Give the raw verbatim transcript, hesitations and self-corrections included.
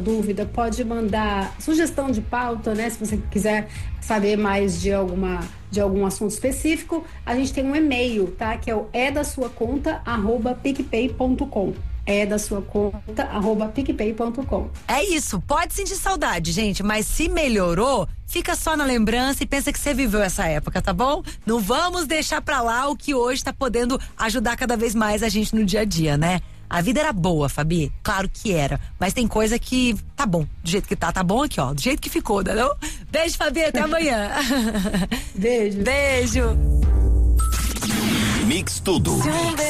dúvida, pode mandar sugestão de pauta, né? Se você quiser saber mais de alguma de algum assunto específico, a gente tem um e-mail, tá? Que é o é da sua conta arroba picpay ponto com. É da sua conta arroba picpay ponto com. É isso, pode sentir saudade, gente, mas se melhorou, fica só na lembrança e pensa que você viveu essa época, tá bom? Não vamos deixar pra lá o que hoje tá podendo ajudar cada vez mais a gente no dia a dia, né? A vida era boa, Fabi, claro que era, mas tem coisa que tá bom, do jeito que tá, tá bom aqui, ó, do jeito que ficou, não? Beijo, Fabi, até amanhã. Beijo. Beijo. Mix Tudo.